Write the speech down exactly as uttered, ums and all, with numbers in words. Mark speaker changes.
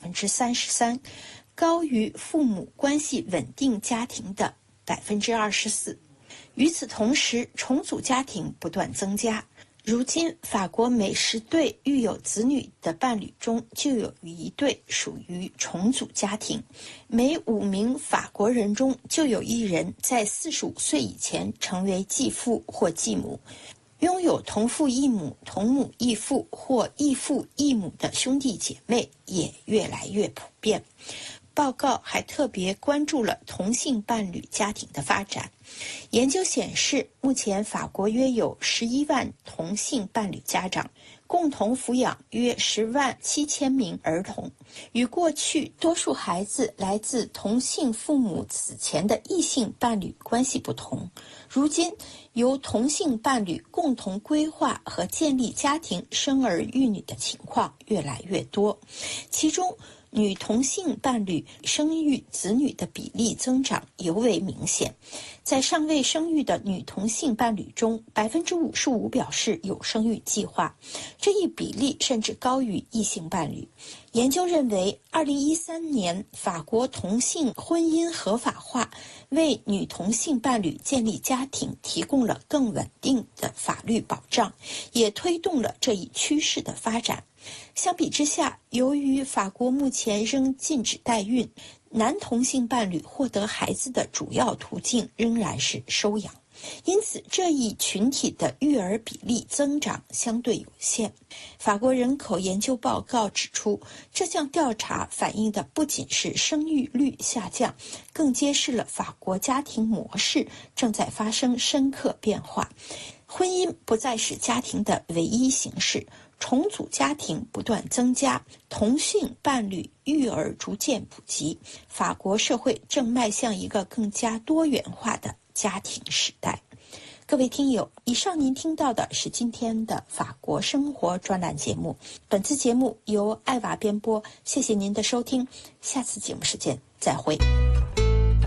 Speaker 1: 分之三十三，高于父母关系稳定家庭的百分之二十四。与此同时，重组家庭不断增加。如今，法国每十对育有子女的伴侣中就有一对属于重组家庭，每五名法国人中就有一人在四十五岁以前成为继父或继母。拥有同父异母、同母异父或异父异母的兄弟姐妹也越来越普遍。报告还特别关注了同性伴侣家庭的发展。研究显示，目前法国约有十一万同性伴侣家长，共同抚养约十万七千名儿童。与过去多数孩子来自同性父母此前的异性伴侣关系不同，如今由同性伴侣共同规划和建立家庭、生儿育女的情况越来越多，其中女同性伴侣生育子女的比例增长尤为明显。在尚未生育的女同性伴侣中， 百分之五十五 表示有生育计划，这一比例甚至高于异性伴侣。研究认为，二零一三年法国同性婚姻合法化为女同性伴侣建立家庭提供了更稳定的法律保障，也推动了这一趋势的发展。相比之下，由于法国目前仍禁止代孕，男同性伴侣获得孩子的主要途径仍然是收养，因此这一群体的育儿比例增长相对有限。法国人口研究报告指出，这项调查反映的不仅是生育率下降，更揭示了法国家庭模式正在发生深刻变化。婚姻不再是家庭的唯一形式，重组家庭不断增加，同性伴侣育儿逐渐普及，法国社会正迈向一个更加多元化的家庭时代。各位听友，以上您听到的是今天的法国生活专栏节目，本次节目由艾娃编播，谢谢您的收听，下次节目时间再会。